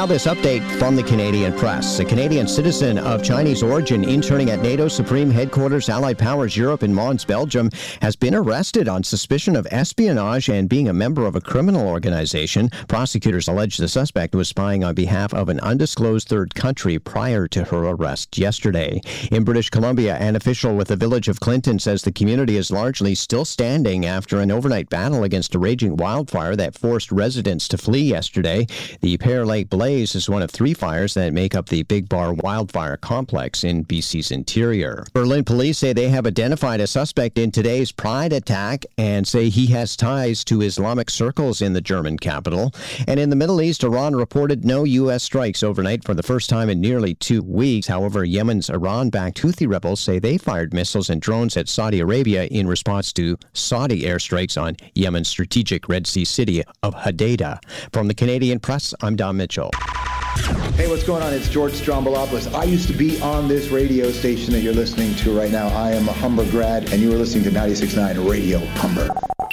Now this update from the Canadian Press. A Canadian citizen of Chinese origin interning at NATO Supreme Headquarters Allied Powers Europe in Mons, Belgium, has been arrested on suspicion of espionage and being a member of a criminal organization. Prosecutors allege the suspect was spying on behalf of an undisclosed third country prior to her arrest yesterday. In British Columbia, an official with the village of Clinton says the community is largely still standing after an overnight battle against a raging wildfire that forced residents to flee yesterday. The Pear Lake blaze is one of 3 fires that make up the Big Bar wildfire complex in BC's interior. Berlin police say they have identified a suspect in today's Pride attack and say he has ties to Islamic circles in the German capital. And in the Middle East, Iran reported no U.S. strikes overnight for the first time in nearly 2 weeks. However, Yemen's Iran-backed Houthi rebels say they fired missiles and drones at Saudi Arabia in response to Saudi airstrikes on Yemen's strategic Red Sea city of Hodeidah. From the Canadian Press, I'm Don Mitchell. Hey, what's going on? It's George Strombolopoulos. I used to be on this radio station that you're listening to right now. I am a Humber grad, and you are listening to 96.9 Radio Humber.